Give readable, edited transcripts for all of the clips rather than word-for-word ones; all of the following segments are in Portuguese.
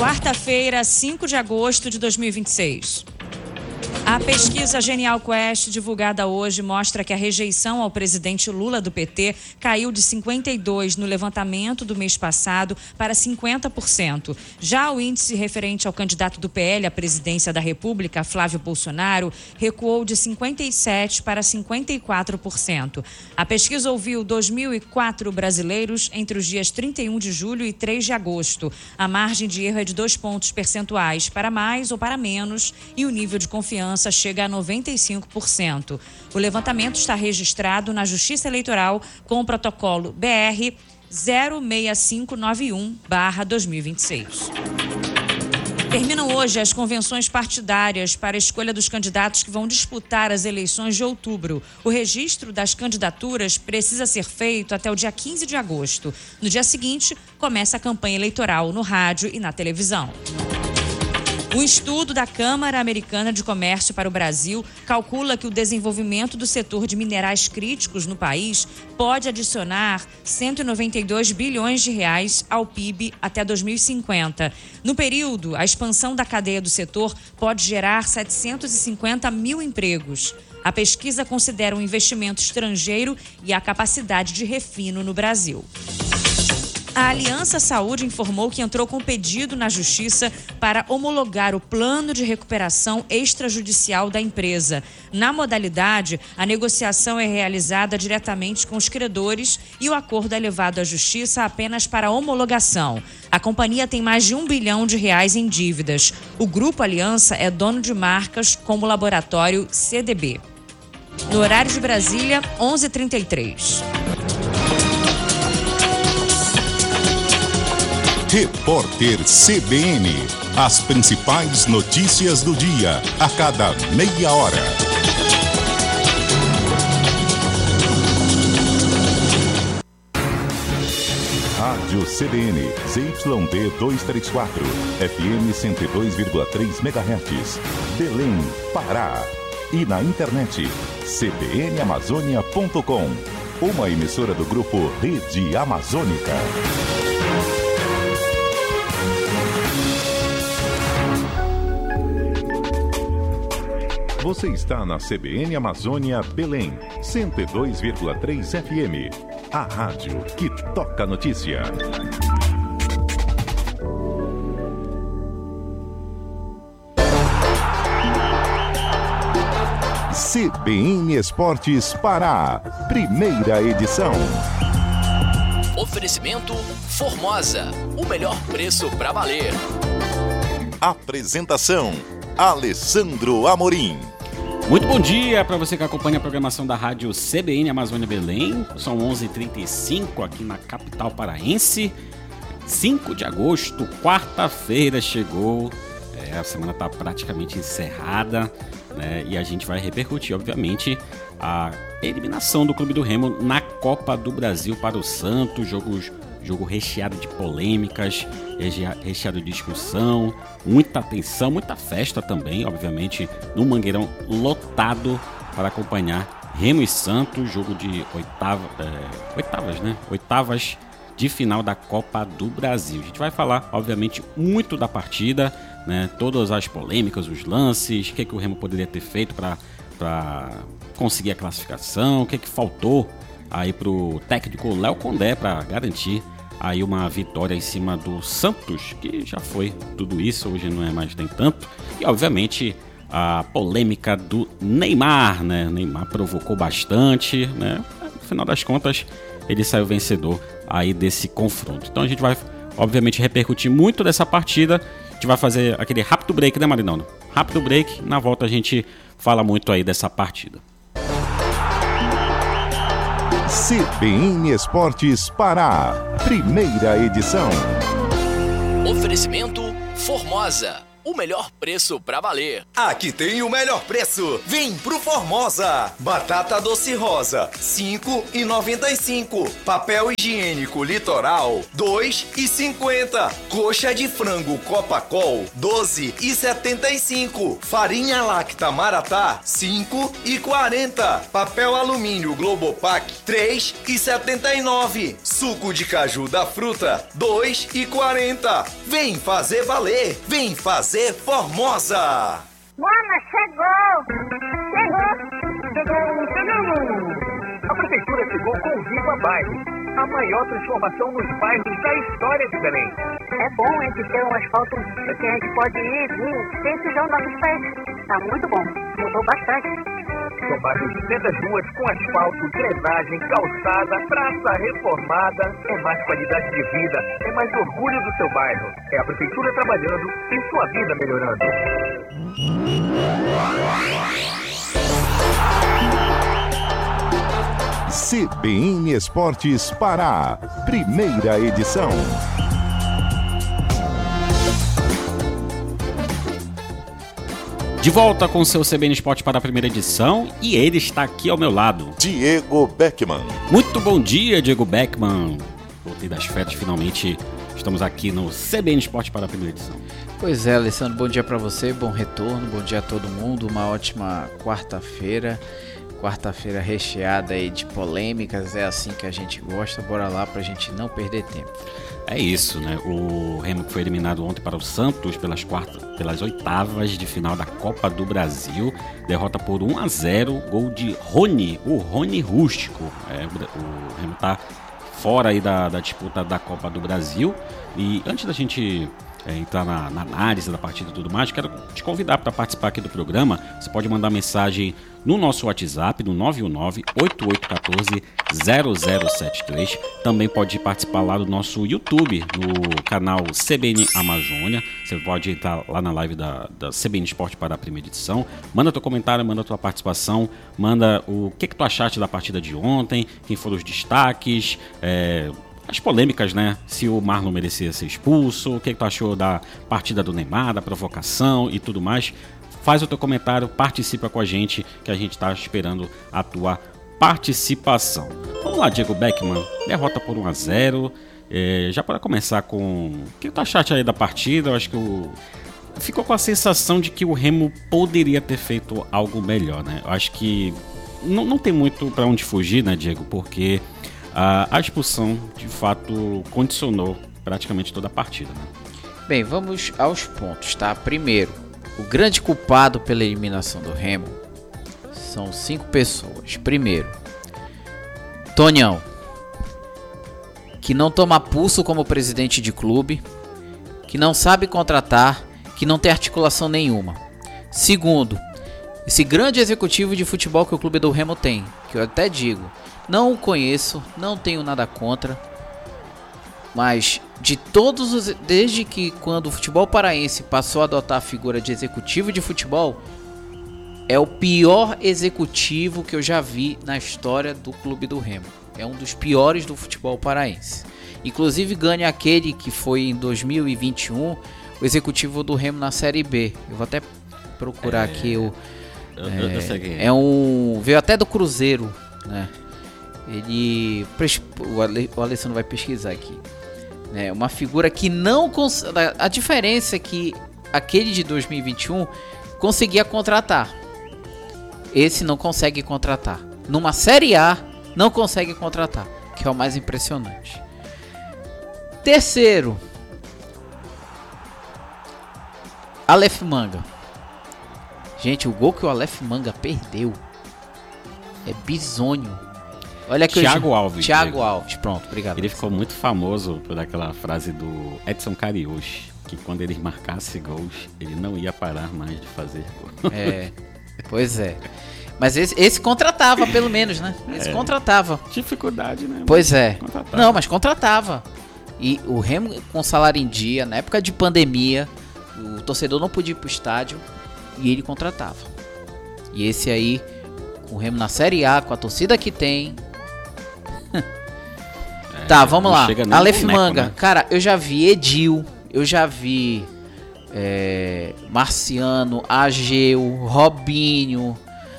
Quarta-feira, 5 de agosto de 2026. A pesquisa Genial Quest, divulgada hoje, mostra que a rejeição ao presidente Lula do PT caiu de 52% no levantamento do mês passado para 50%. Já o índice referente ao candidato do PL à presidência da República, Flávio Bolsonaro, recuou de 57% para 54%. A pesquisa ouviu 2.004 brasileiros entre os dias 31 de julho e 3 de agosto. A margem de erro é de 2 pontos percentuais para mais ou para menos e o nível de confiança chega a 95%. O levantamento está registrado na Justiça Eleitoral com o protocolo BR 06591/2026. Terminam hoje as convenções partidárias para a escolha dos candidatos que vão disputar as eleições de outubro. O registro das candidaturas precisa ser feito até o dia 15 de agosto. No dia seguinte, começa a campanha eleitoral no rádio e na televisão. Um estudo da Câmara Americana de Comércio para o Brasil calcula que o desenvolvimento do setor de minerais críticos no país pode adicionar 192 bilhões de reais ao PIB até 2050. No período, a expansão da cadeia do setor pode gerar 750 mil empregos. A pesquisa considera o investimento estrangeiro e a capacidade de refino no Brasil. A Aliança Saúde informou que entrou com pedido na Justiça para homologar o plano de recuperação extrajudicial da empresa. Na modalidade, a negociação é realizada diretamente com os credores e o acordo é levado à Justiça apenas para homologação. A companhia tem mais de R$1 bilhão em dívidas. O Grupo Aliança é dono de marcas como o laboratório CDB. No horário de Brasília, 11h33. Repórter CBN. As principais notícias do dia, a cada meia hora. Rádio CBN, ZYD 234, FM 102,3 MHz, Belém, Pará. E na internet, cbnamazônia.com, uma emissora do grupo Rede Amazônica. Você está na CBN Amazônia Belém, 102,3 FM. A rádio que toca notícia. CBN Esportes Pará, primeira edição. Oferecimento Formosa, o melhor preço para valer. Apresentação Alessandro Amorim. Muito bom dia para você que acompanha a programação da rádio CBN Amazônia Belém. São 11h35 aqui na capital paraense. 5 de agosto, quarta-feira chegou. A semana está praticamente encerrada, né? E a gente vai repercutir, obviamente, a eliminação do Clube do Remo na Copa do Brasil para o Santos. Jogo recheado de polêmicas, recheado de discussão, muita atenção, muita festa também, obviamente, no Mangueirão lotado para acompanhar Remo e Santos, jogo de oitavas de final da Copa do Brasil. A gente vai falar, obviamente, muito da partida, né? Todas as polêmicas, os lances, o que o Remo poderia ter feito para conseguir a classificação, o que faltou aí pro técnico Léo Condé para garantir aí uma vitória em cima do Santos, que já foi tudo isso, hoje não é mais nem tanto. E obviamente a polêmica do Neymar, né? Neymar provocou bastante, né? No final das contas, ele saiu vencedor aí desse confronto. Então a gente vai, obviamente, repercutir muito dessa partida. A gente vai fazer aquele rápido break, né, Marinaldo? Rápido break, na volta a gente fala muito aí dessa partida. CBN Esportes Pará, primeira edição. Oferecimento Formosa, o melhor preço pra valer. Aqui tem o melhor preço. Vem pro Formosa. Batata doce rosa, R$ 5,95. Papel higiênico Litoral, R$ 2,50. Coxa de frango Copacol, R$ 12,75. Farinha Lacta Maratá, R$ 5,40. Papel alumínio Globopac, R$ 3,79. Suco de caju da fruta, R$ 2,40. Vem fazer valer. Vem fazer Formosa. Mama, chegou! A Prefeitura chegou com o Viva Bairro, a maior transformação nos bairros da história de Belém. É bom esse ter um asfalto que a gente pode ir, vir, sem sujar os nossos pés. Tá muito bom, mudou bastante. São mais de 200 ruas com asfalto, drenagem, calçada, praça reformada. É mais qualidade de vida, é mais orgulho do seu bairro. É a Prefeitura trabalhando e sua vida melhorando. CBN Esportes Pará, primeira edição. De volta com o seu CBN Esporte para a primeira edição, e ele está aqui ao meu lado. Diego Beckman. Muito bom dia, Diego Beckman. Voltei das férias, finalmente estamos aqui no CBN Esporte para a primeira edição. Pois é, Alessandro, bom dia para você, bom retorno, bom dia a todo mundo, uma ótima quarta-feira recheada aí de polêmicas, é assim que a gente gosta, bora lá pra gente não perder tempo. É isso, né? O Remo foi eliminado ontem para o Santos pelas oitavas de final da Copa do Brasil. Derrota por 1-0, gol de Rony, o Rony Rústico. O Remo tá fora aí da disputa da Copa do Brasil. E antes da gente entrar na análise da partida e tudo mais, quero te convidar para participar aqui do programa. Você pode mandar mensagem no nosso WhatsApp, no 919-8814-0073. Também pode participar lá do nosso YouTube, no canal CBN Amazônia. Você pode entrar lá na live da CBN Esporte para a primeira edição. Manda teu comentário, manda tua participação, manda o que tu achaste da partida de ontem, quem foram os destaques, as polêmicas, né? Se o Marlon merecia ser expulso, o que tu achou da partida do Neymar, da provocação e tudo mais. Faz o teu comentário, participa com a gente, que a gente tá esperando a tua participação. Vamos lá, Diego Beckman, derrota por 1-0. Já para começar com... O que tu achaste aí da partida? Eu acho que ficou com a sensação de que o Remo poderia ter feito algo melhor, né? Eu acho que não tem muito para onde fugir, né, Diego? Porque a expulsão, de fato, condicionou praticamente toda a partida, né? Bem, vamos aos pontos, tá? Primeiro, o grande culpado pela eliminação do Remo são 5 pessoas. Primeiro, Tonhão, que não toma pulso como presidente de clube, que não sabe contratar, que não tem articulação nenhuma. Segundo, esse grande executivo de futebol que o clube do Remo tem, que eu até digo, não o conheço, não tenho nada contra, mas de todos os... Desde que quando o futebol paraense passou a adotar a figura de executivo de futebol, é o pior executivo que eu já vi na história do clube do Remo. É um dos piores do futebol paraense. Inclusive ganha aquele que foi em 2021 o executivo do Remo na Série B. Eu vou até procurar aqui o... Eu sei quem é. Veio até do Cruzeiro, né? O Alessandro vai pesquisar aqui. É uma figura que não... A diferença é que aquele de 2021 conseguia contratar. Esse não consegue contratar. Numa Série A, não consegue contratar, que é o mais impressionante. Terceiro, Aleph Manga. Gente, o gol que o Aleph Manga perdeu é bizonho. Olha que Thiago Alves. Thiago Alves, pronto, obrigado. Ele ficou muito famoso por aquela frase do Edson Cariús, que quando ele marcasse gols, ele não ia parar mais de fazer gol. Pois é. Mas esse contratava, pelo menos, né? Esse contratava. Dificuldade, né? Pois é. Contratava. Não, mas contratava. E o Remo com salário em dia, na época de pandemia, o torcedor não podia ir pro estádio e ele contratava. E esse aí, com o Remo na Série A, com a torcida que tem... Tá, vamos lá. Aleph Manga, né? Cara, eu já vi Edil, eu já vi Marciano, Ageu, Robinho.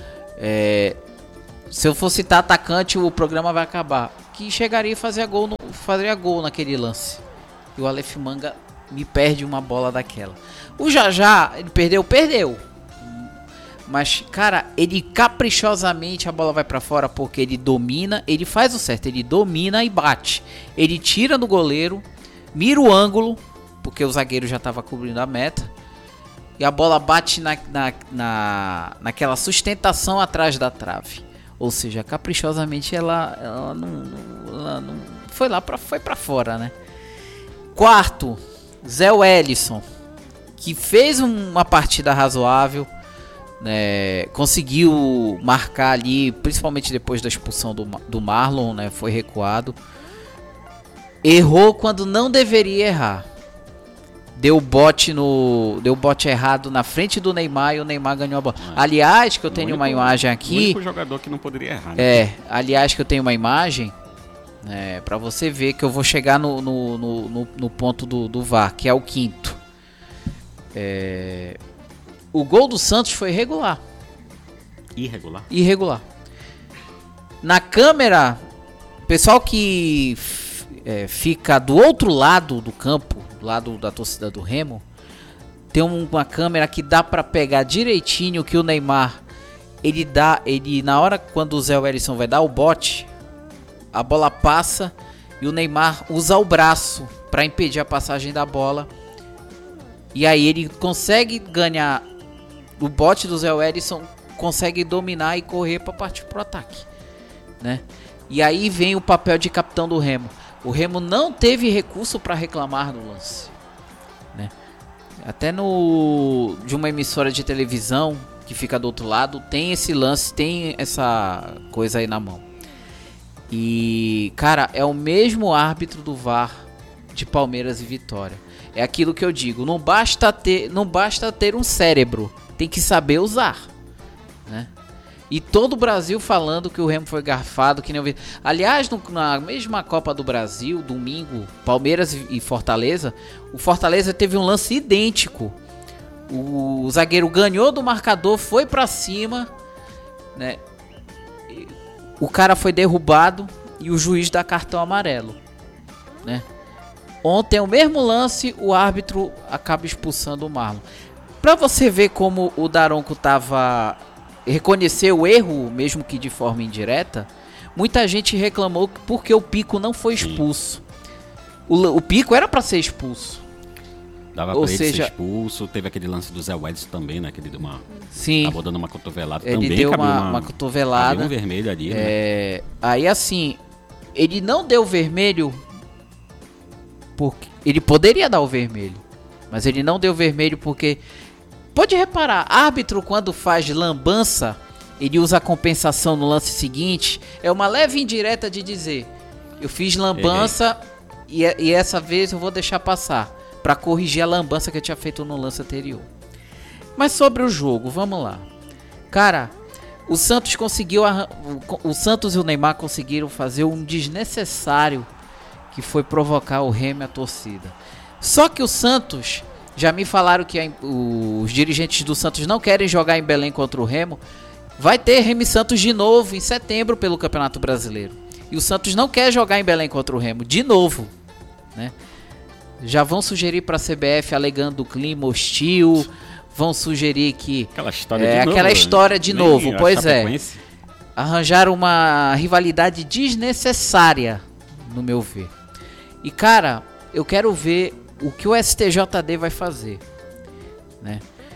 Se eu for citar atacante, o programa vai acabar. Que chegaria e faria gol naquele lance. E o Aleph Manga me perde uma bola daquela. O Jajá, ele perdeu. Mas, cara, ele caprichosamente a bola vai pra fora porque ele domina, ele faz o certo, ele domina e bate. Ele tira no goleiro, mira o ângulo, porque o zagueiro já tava cobrindo a meta. E a bola bate naquela sustentação atrás da trave. Ou seja, caprichosamente ela não foi pra fora, né? Quarto, Zé Wellison, que fez uma partida razoável, né? Conseguiu marcar ali, principalmente depois da expulsão do Marlon, né? Foi recuado. Errou quando não deveria errar. Deu bote errado na frente do Neymar e o Neymar ganhou a bola. Aliás, que eu tenho uma imagem aqui. O único jogador que não poderia errar. Né? Aliás, que eu tenho uma imagem, pra você ver que eu vou chegar no ponto do VAR, que é o quinto. O gol do Santos foi irregular. Irregular. Na câmera, pessoal que fica do outro lado do campo, do lado da torcida do Remo, tem uma câmera que dá pra pegar direitinho que o Neymar, ele na hora quando o Zé Wellison vai dar o bote, a bola passa e o Neymar usa o braço pra impedir a passagem da bola. E aí ele consegue ganhar o bote do Zé Wellison, consegue dominar e correr para partir pro ataque, né? E aí vem o papel de capitão do Remo. O Remo não teve recurso para reclamar do lance, né? Até de uma emissora de televisão que fica do outro lado tem esse lance, tem essa coisa aí na mão. E, cara, é o mesmo árbitro do VAR de Palmeiras e Vitória. É aquilo que eu digo, não basta ter um cérebro, tem que saber usar, né? E todo o Brasil falando que o Remo foi garfado, que nem eu vi. Aliás, na mesma Copa do Brasil, domingo, Palmeiras e Fortaleza, o Fortaleza teve um lance idêntico. O zagueiro ganhou do marcador, foi pra cima, né? O cara foi derrubado e o juiz dá cartão amarelo, né? Ontem, o mesmo lance, o árbitro acaba expulsando o Marlon. Pra você ver como o Daronco reconheceu o erro, mesmo que de forma indireta, muita gente reclamou porque o Pico não foi expulso. O Pico era pra ser expulso. Dava pra ele ser expulso. Teve aquele lance do Zé Wellison também, né? Que ele deu acabou dando uma cotovelada. Ele também deu uma cotovelada. Um vermelho ali, né? Aí assim, ele não deu vermelho porque ele poderia dar o vermelho, mas ele não deu vermelho porque, pode reparar, árbitro quando faz lambança, ele usa a compensação no lance seguinte, é uma leve indireta de dizer, eu fiz lambança e essa vez eu vou deixar passar, pra corrigir a lambança que eu tinha feito no lance anterior. Mas sobre o jogo, vamos lá. Cara, o Santos o Santos e o Neymar conseguiram fazer um desnecessário, que foi provocar o Remo e a torcida. Só que o Santos, já me falaram que os dirigentes do Santos não querem jogar em Belém contra o Remo. Vai ter Remo e Santos de novo em setembro pelo Campeonato Brasileiro. E o Santos não quer jogar em Belém contra o Remo de novo, né? Já vão sugerir para a CBF alegando o clima hostil. Vão sugerir que aquela história de novo. Pois é. Arranjaram uma rivalidade desnecessária, no meu ver. E cara, eu quero ver o que o STJD vai fazer, né?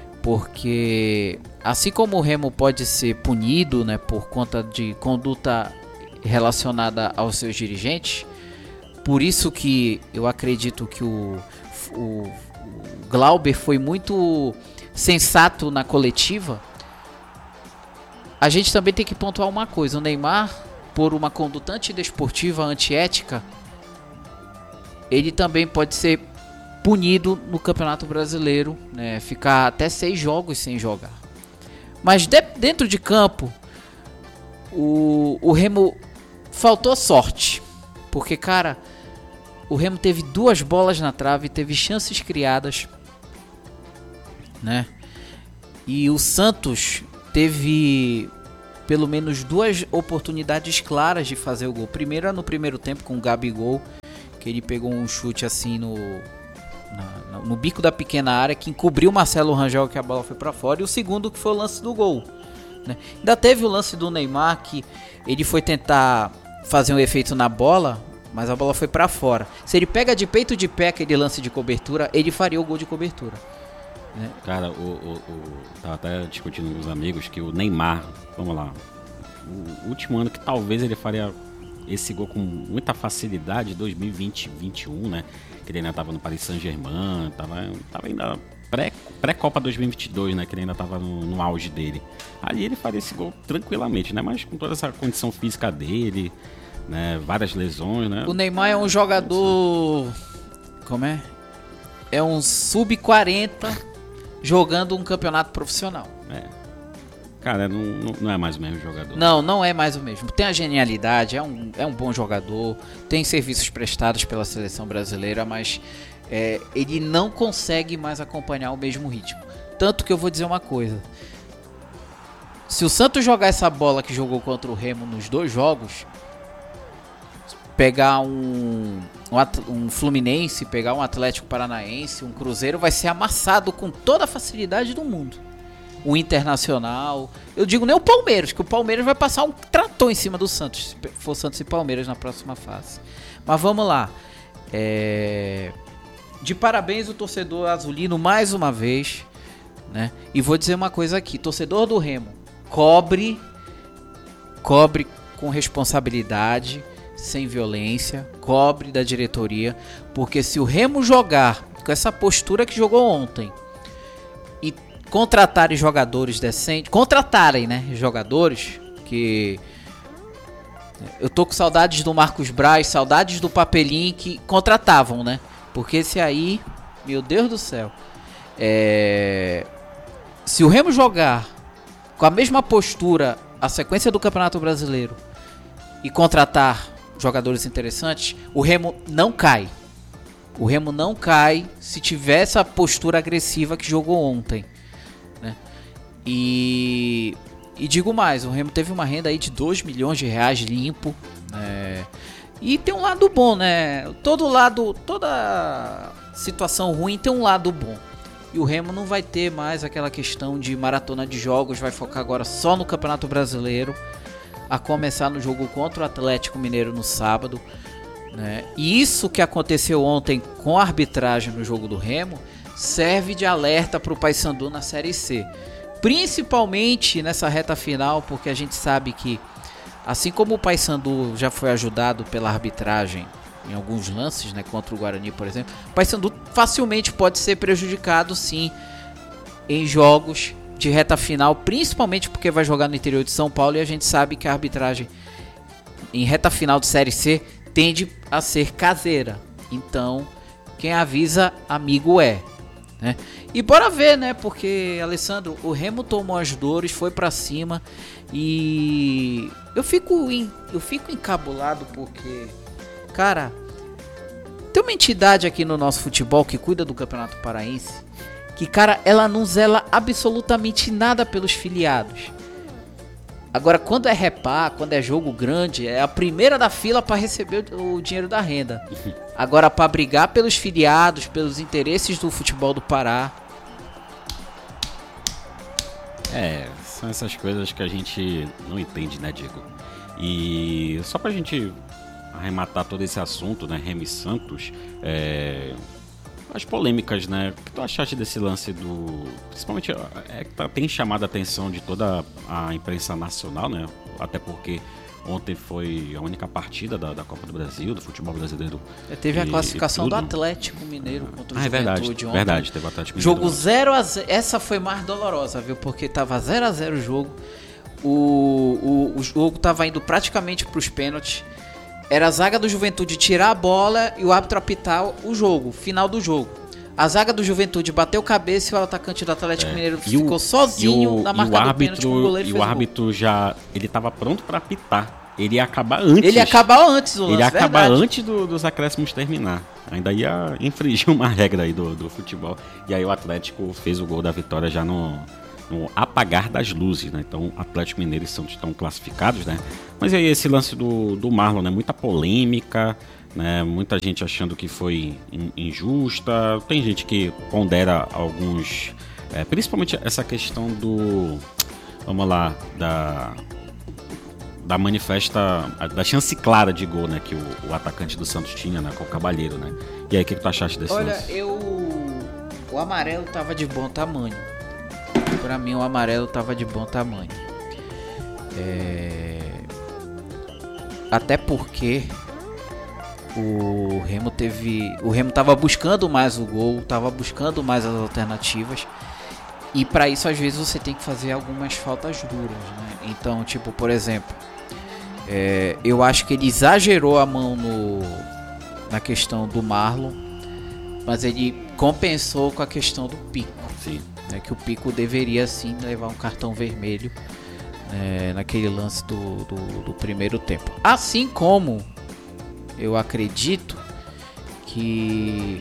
Porque assim como o Remo pode ser punido, né, por conta de conduta relacionada aos seus dirigentes, por isso que eu acredito que o Glauber foi muito sensato na coletiva. A gente também tem que pontuar uma coisa: o Neymar, por uma conduta antidesportiva, antiética, ele também pode ser punido no Campeonato Brasileiro, né? Ficar até 6 jogos sem jogar. Mas dentro de campo, o Remo faltou sorte. Porque, cara, o Remo teve 2 bolas na trave, teve chances criadas. né? E o Santos teve pelo menos 2 oportunidades claras de fazer o gol. Primeira no primeiro tempo com o Gabigol, que ele pegou um chute assim no bico da pequena área, que encobriu o Marcelo Rangel, que a bola foi para fora. E o segundo que foi o lance do gol, né? Ainda teve o lance do Neymar, que ele foi tentar fazer um efeito na bola, mas a bola foi para fora. Se ele pega de peito de pé aquele lance de cobertura, ele faria o gol de cobertura, né? Cara, tava até discutindo com os amigos que o Neymar, vamos lá, o último ano que talvez ele faria esse gol com muita facilidade, 2020-21, né? Que ele ainda tava no Paris Saint-Germain, tava ainda pré-Copa 2022, né? Que ele ainda tava no auge dele. Ali ele faria esse gol tranquilamente, né? Mas com toda essa condição física dele, né? Várias lesões, né? O Neymar é um jogador... Como é? É um sub-40 jogando um campeonato profissional. Cara, não é mais o mesmo jogador. Não é mais o mesmo. Tem a genialidade, é um bom jogador, tem serviços prestados pela seleção brasileira, mas ele não consegue mais acompanhar o mesmo ritmo. Tanto que eu vou dizer uma coisa. Se o Santos jogar essa bola que jogou contra o Remo nos 2 jogos, pegar um Fluminense, pegar um Atlético Paranaense, um Cruzeiro, vai ser amassado com toda a facilidade do mundo. O Internacional, eu digo nem o Palmeiras, que o Palmeiras vai passar um trator em cima do Santos, se for Santos e Palmeiras na próxima fase. Mas vamos lá. De parabéns o torcedor azulino mais uma vez, né? E vou dizer uma coisa aqui, torcedor do Remo, cobre com responsabilidade, sem violência, cobre da diretoria, porque se o Remo jogar com essa postura que jogou ontem e contratarem jogadores decentes, jogadores que eu tô com saudades do Marcos Braz, saudades do Papelinho, que contratavam, né? Porque esse aí, meu Deus do céu, se o Remo jogar com a mesma postura a sequência do Campeonato Brasileiro e contratar jogadores interessantes, o Remo não cai. O Remo não cai se tiver essa postura agressiva que jogou ontem, né? E digo mais, o Remo teve uma renda aí de 2 milhões de reais limpo, e tem um lado bom, né? Toda situação ruim tem um lado bom. E o Remo não vai ter mais aquela questão de maratona de jogos, vai focar agora só no Campeonato Brasileiro, a começar no jogo contra o Atlético Mineiro no sábado, né? E isso que aconteceu ontem com a arbitragem no jogo do Remo serve de alerta para o Paysandu na Série C, principalmente nessa reta final, porque a gente sabe que, assim como o Paysandu já foi ajudado pela arbitragem em alguns lances, né, contra o Guarani, por exemplo, o Paysandu facilmente pode ser prejudicado, sim, em jogos de reta final, principalmente porque vai jogar no interior de São Paulo, e a gente sabe que a arbitragem em reta final de Série C tende a ser caseira. Então, quem avisa, amigo é, né? E bora ver, né? Porque, Alessandro, o Remo tomou as dores, foi pra cima, e eu fico encabulado porque, cara, tem uma entidade aqui no nosso futebol que cuida do Campeonato Paraense, que, cara, ela não zela absolutamente nada pelos filiados. Agora, quando é repá, quando é jogo grande, é a primeira da fila para receber o dinheiro da renda. Agora, para brigar pelos filiados, pelos interesses do futebol do Pará. São essas coisas que a gente não entende, né, Diego? E só pra gente arrematar todo esse assunto, né, Remo e Santos, as polêmicas, né? O que tu achaste desse lance principalmente, tem chamado a atenção de toda a imprensa nacional, né? Até porque ontem foi a única partida da Copa do Brasil, do futebol brasileiro. Teve a classificação do Atlético Mineiro contra o Juventude ontem. Verdade, teve o Atlético Mineiro. Jogo 0-0, essa foi mais dolorosa, viu? Porque tava 0-0 o jogo. O jogo tava indo praticamente pros pênaltis. Era a zaga do Juventude tirar a bola e o árbitro apitar o jogo, final do jogo. A zaga do Juventude bateu cabeça e o atacante do Atlético Mineiro ficou sozinho na marca do pênalti com o goleiro. E o árbitro ele tava pronto para apitar. Ele ia acabar antes. Ele ia acabar antes, o lance, Ele ia acabar verdade. antes dos acréscimos terminar. Ainda ia infringir uma regra aí do futebol. E aí o Atlético fez o gol da vitória já no apagar das luzes, né? Então Atlético Mineiro e Santos estão classificados, né? Mas aí esse lance do Marlon, né? Muita polêmica, né? Muita gente achando que foi injusta. Tem gente que pondera alguns... principalmente essa questão do... Vamos lá, da manifesta, da chance clara de gol, né, que o atacante do Santos tinha, né, com o Cabalheiro, né? E aí, o que tu achaste desse lance? O amarelo tava de bom tamanho. Pra mim, o amarelo tava de bom tamanho. Até porque o Remo tava buscando mais o gol, tava buscando mais as alternativas. E pra isso, às vezes, você tem que fazer algumas faltas duras, né? Então, tipo, por exemplo, eu acho que ele exagerou a mão na questão do Marlon, mas ele compensou com a questão do Pico. Sim. Né? Que o Pico deveria, sim, levar um cartão vermelho naquele lance do primeiro tempo. Assim como eu acredito que...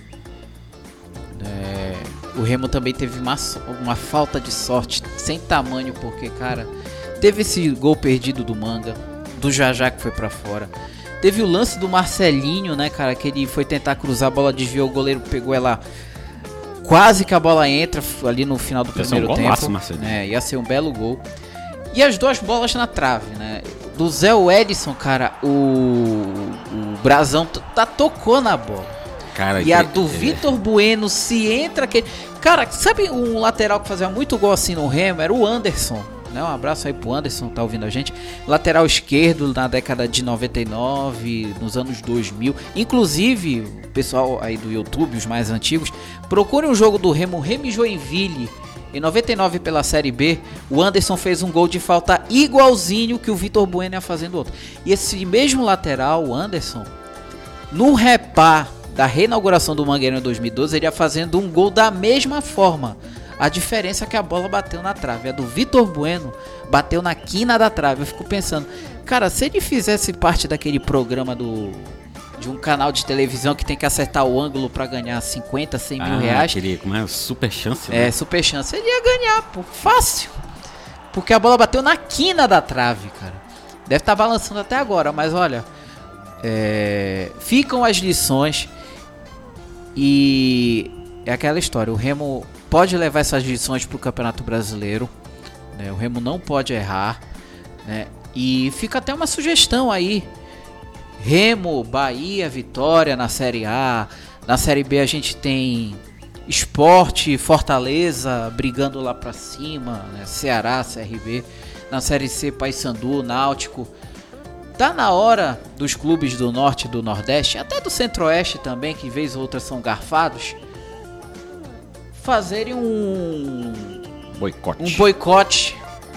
o Remo também teve uma falta de sorte sem tamanho, porque, cara, teve esse gol perdido do Manga, do Jajá que foi pra fora. Teve o lance do Marcelinho, né, cara, que ele foi tentar cruzar, a bola desviou, o goleiro pegou ela, quase que a bola entra ali no final do primeiro tempo. Ia ser um belo gol. E as duas bolas na trave, né? Do Zé Edson, cara, o Brazão tocou na bola. Cara, e a do Vitor Bueno, se entra aquele... Cara, sabe um lateral que fazia muito gol assim no Remo? Era o Anderson, né? Um abraço aí pro Anderson, tá ouvindo a gente. Lateral esquerdo na década de 99, nos anos 2000. Inclusive, o pessoal aí do YouTube, os mais antigos, procurem um jogo do Remo e Joinville. Em 99 pela Série B, o Anderson fez um gol de falta igualzinho que o Vitor Bueno ia fazendo outro. E esse mesmo lateral, o Anderson, no repá da reinauguração do Mangueirão em 2012, ele ia fazendo um gol da mesma forma. A diferença é que a bola bateu na trave. A do Vitor Bueno bateu na quina da trave. Eu fico pensando, cara, se ele fizesse parte daquele programa de um canal de televisão que tem que acertar o ângulo pra ganhar 50, 100 mil reais. Como é? Super chance, né? Super chance. Ele ia ganhar, pô, fácil. Porque a bola bateu na quina da trave, cara. Deve estar balançando até agora, mas olha, ficam as lições. E é aquela história, o Remo pode levar essas lições pro Campeonato Brasileiro, né? O Remo não pode errar, né? E fica até uma sugestão aí: Remo, Bahia, Vitória na Série A. Na Série B a gente tem Sport, Fortaleza brigando lá pra cima, né? Ceará, CRB. Na Série C, Paysandu, Náutico. Tá na hora dos clubes do Norte e do Nordeste, até do Centro-Oeste também, que vez ou outra são garfados, fazerem um boicote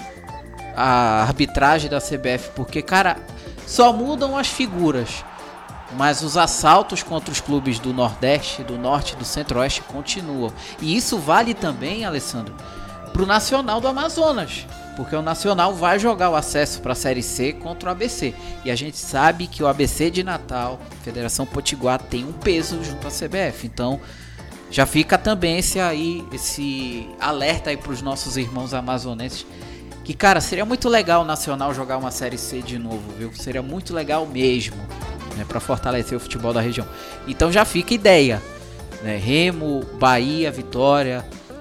à arbitragem da CBF, porque, cara, só mudam as figuras, mas os assaltos contra os clubes do Nordeste, do Norte e do Centro-Oeste continuam. E isso vale também, Alessandro, pro Nacional do Amazonas, porque o Nacional vai jogar o acesso para a Série C contra o ABC. E a gente sabe que o ABC de Natal, Federação Potiguar, tem um peso junto à CBF. Então, já fica também esse alerta aí para os nossos irmãos amazonenses. Que, cara, seria muito legal o Nacional jogar uma Série C de novo, viu? Seria muito legal mesmo, né, para fortalecer o futebol da região. Então já fica ideia, né? Remo, Bahia, Vitória...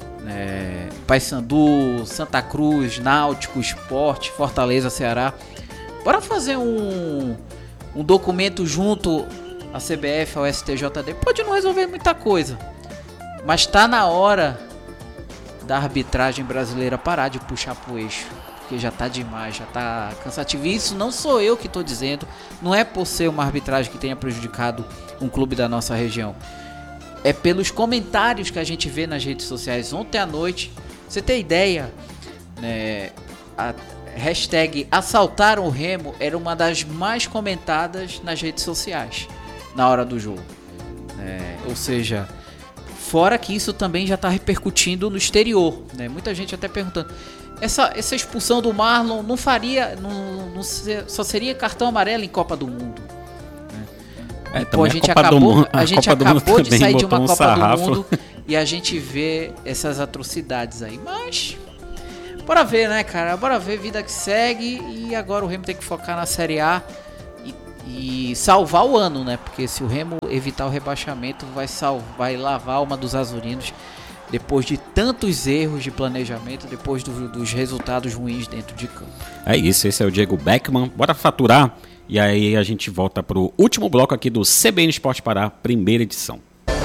Paysandu, Santa Cruz, Náutico, Sport, Fortaleza, Ceará. Bora fazer um documento junto à CBF, ao STJD. Pode não resolver muita coisa, mas tá na hora da arbitragem brasileira parar de puxar pro eixo, porque já tá demais, já tá cansativo. E isso não sou eu que tô dizendo, não é por ser uma arbitragem que tenha prejudicado um clube da nossa região. É pelos comentários que a gente vê nas redes sociais. Ontem à noite, você tem ideia, né, a hashtag assaltaram o Remo era uma das mais comentadas nas redes sociais na hora do jogo. Ou seja, fora que isso também já está repercutindo no exterior, né? Muita gente até perguntando, essa expulsão do Marlon não faria, só seria cartão amarelo em Copa do Mundo. Pô, a gente acabou de sair de uma Copa do Mundo e a gente vê essas atrocidades aí. Mas, bora ver, né, cara? Bora ver, vida que segue. E agora o Remo tem que focar na Série A e salvar o ano, né? Porque se o Remo evitar o rebaixamento, vai lavar a alma dos azurinos depois de tantos erros de planejamento, depois dos resultados ruins dentro de campo. É isso, esse é o Diego Beckman. Bora faturar. E aí a gente volta pro último bloco aqui do CBN Esporte Pará, primeira edição.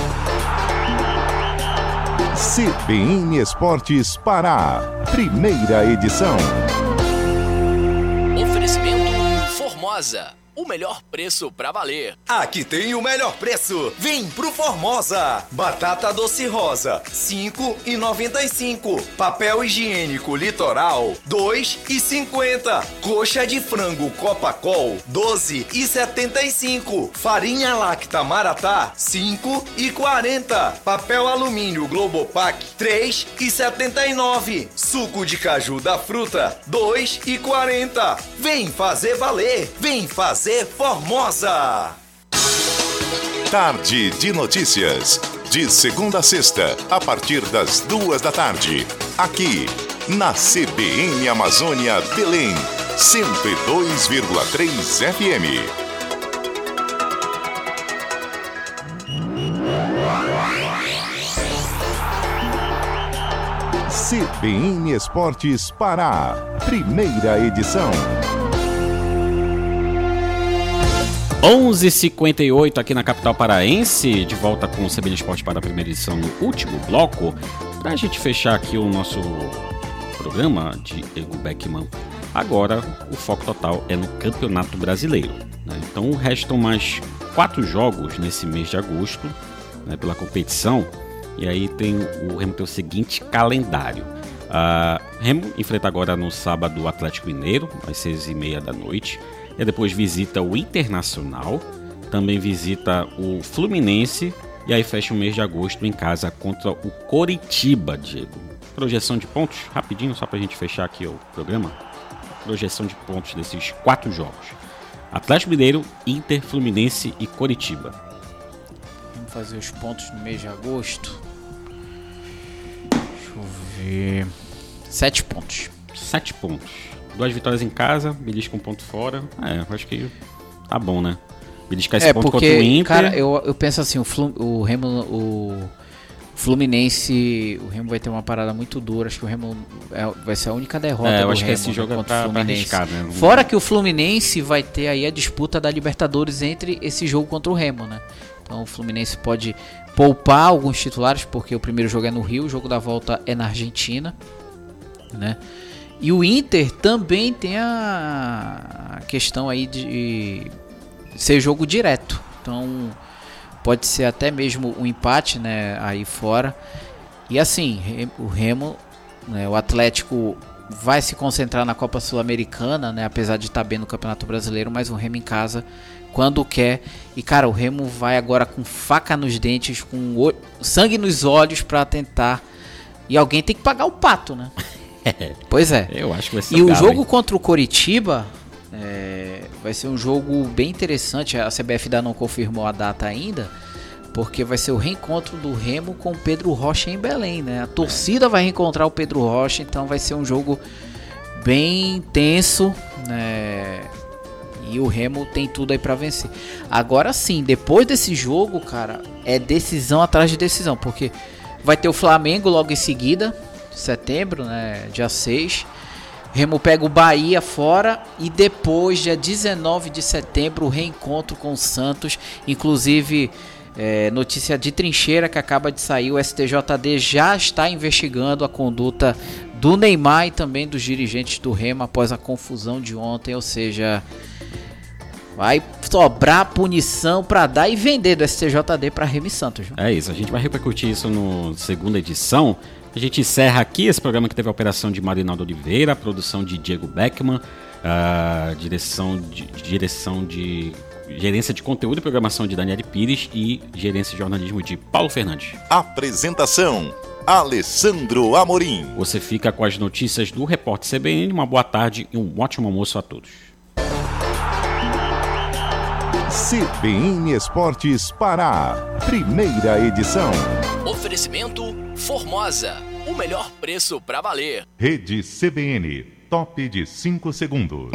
CBN Esportes Pará, primeira edição. Oferecimento Formosa, o melhor preço pra valer. Aqui tem o melhor preço. Vem pro Formosa. Batata doce rosa, R$ 5,95. Papel higiênico Litoral, R$ 2,50. Coxa de frango Copacol, R$ 12,75. Farinha Lacta Maratá, R$ 5,40. Papel alumínio Globopac, R$ 3,79. Suco de caju da fruta, R$ 2,40. Vem fazer valer. Vem fazer Formosa. Tarde de notícias. De segunda a sexta, a partir das 2 da tarde. Aqui, na CBN Amazônia Belém, 102,3 FM. CBN Esportes Pará, primeira edição. 11h58 aqui na capital paraense, de volta com o CBN Esporte para a primeira edição no último bloco. Pra gente fechar aqui o nosso programa de Diego Beckman, agora o foco total é no Campeonato Brasileiro, né? Então restam mais 4 jogos nesse mês de agosto, né, pela competição. E aí o Remo tem o seguinte calendário. Remo enfrenta agora no sábado o Atlético Mineiro, às 6h30 da noite. E depois visita o Internacional, também visita o Fluminense e aí fecha o mês de agosto em casa contra o Coritiba, Diego. Projeção de pontos, rapidinho, só pra gente fechar aqui o programa. Projeção de pontos desses 4 jogos. Atlético Mineiro, Inter, Fluminense e Coritiba. Vamos fazer os pontos no mês de agosto. Deixa eu ver. 7 pontos. 7 pontos. 2 vitórias em casa, belisca um ponto fora. Acho que tá bom, né? Beliscar esse ponto porque, contra o Inter. Cara, eu penso assim, o Remo, o Fluminense, o Remo vai ter uma parada muito dura. Acho que o Remo vai ser a única derrota eu do acho Remo, que esse jogo é pra arriscar, né? Fora que o Fluminense vai ter aí a disputa da Libertadores entre esse jogo contra o Remo, né? Então o Fluminense pode poupar alguns titulares, porque o primeiro jogo é no Rio, o jogo da volta é na Argentina, né? E o Inter também tem a questão aí de ser jogo direto. Então pode ser até mesmo um empate, né, aí fora. E assim, o Remo, né, o Atlético vai se concentrar na Copa Sul-Americana, né, apesar de estar bem no Campeonato Brasileiro, mas o Remo em casa quando quer. E cara, o Remo vai agora com faca nos dentes, com sangue nos olhos para tentar. E alguém tem que pagar o pato, né? Pois é. Eu acho que vai ser E o jogo contra o Coritiba vai ser um jogo bem interessante. A CBF ainda não confirmou a data ainda, porque vai ser o reencontro do Remo com o Pedro Rocha em Belém, né? A torcida vai reencontrar o Pedro Rocha, então vai ser um jogo bem tenso, né? E o Remo tem tudo aí pra vencer. Agora sim, depois desse jogo, cara, é decisão atrás de decisão, porque vai ter o Flamengo logo em seguida, setembro, né, dia 6. Remo pega o Bahia fora e depois, dia 19 de setembro, o reencontro com o Santos. Inclusive, notícia de trincheira que acaba de sair, o STJD já está investigando a conduta do Neymar e também dos dirigentes do Remo após a confusão de ontem, ou seja, vai sobrar punição para dar e vender do STJD para Remo e Santos. Viu? É isso, a gente vai repercutir isso no segunda edição. A gente encerra aqui esse programa que teve a operação de Marinaldo Oliveira, a produção de Diego Beckman, a gerência de conteúdo e programação de Daniele Pires e gerência de jornalismo de Paulo Fernandes. Apresentação: Alessandro Amorim. Você fica com as notícias do Repórter CBN. Uma boa tarde e um ótimo almoço a todos. CBN Esportes Pará, primeira edição. Oferecimento Formosa, o melhor preço pra valer. Rede CBN, top de 5 segundos.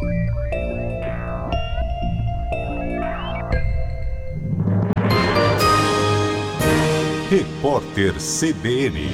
Repórter CBN.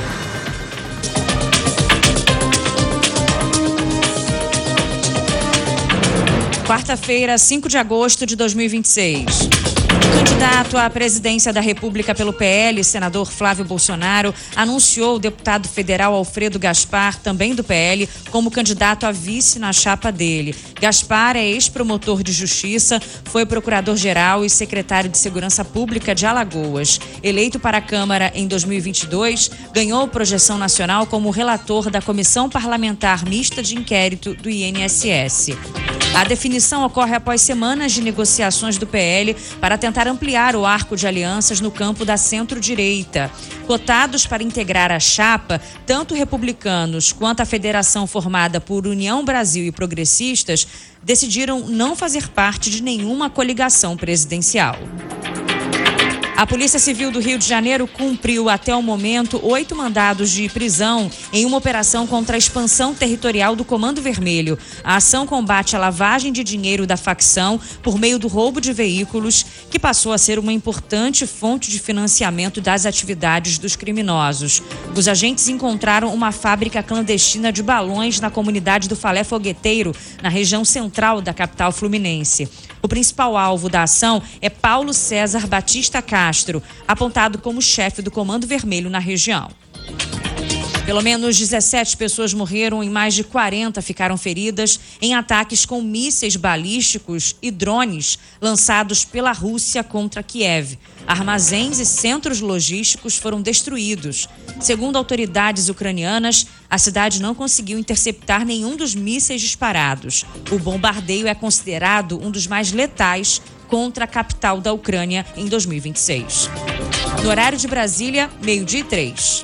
Quarta-feira, 5 de agosto de 2026. O candidato à presidência da República pelo PL, senador Flávio Bolsonaro, anunciou o deputado federal Alfredo Gaspar, também do PL, como candidato a vice na chapa dele. Gaspar é ex-promotor de justiça, foi procurador-geral e secretário de Segurança Pública de Alagoas. Eleito para a Câmara em 2022, ganhou projeção nacional como relator da Comissão Parlamentar Mista de Inquérito do INSS. A definição ocorre após semanas de negociações do PL para tentar ampliar o arco de alianças no campo da centro-direita. Cotados para integrar a chapa, tanto republicanos quanto a federação formada por União Brasil e progressistas decidiram não fazer parte de nenhuma coligação presidencial. A Polícia Civil do Rio de Janeiro cumpriu até o momento 8 mandados de prisão em uma operação contra a expansão territorial do Comando Vermelho. A ação combate a lavagem de dinheiro da facção por meio do roubo de veículos, que passou a ser uma importante fonte de financiamento das atividades dos criminosos. Os agentes encontraram uma fábrica clandestina de balões na comunidade do Falé Fogueteiro, na região central da capital fluminense. O principal alvo da ação é Paulo César Batista Castro, apontado como chefe do Comando Vermelho na região. Pelo menos 17 pessoas morreram e mais de 40 ficaram feridas em ataques com mísseis balísticos e drones lançados pela Rússia contra Kiev. Armazéns e centros logísticos foram destruídos. Segundo autoridades ucranianas, a cidade não conseguiu interceptar nenhum dos mísseis disparados. O bombardeio é considerado um dos mais letais contra a capital da Ucrânia em 2026. No horário de Brasília, 12:03.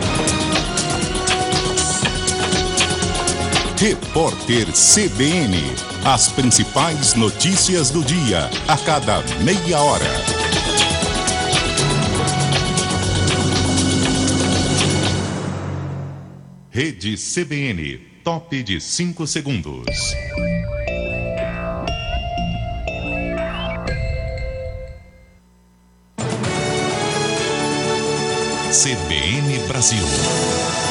Repórter CBN. As principais notícias do dia, a cada meia hora. Rede CBN, top de 5 segundos. CBN Brasil.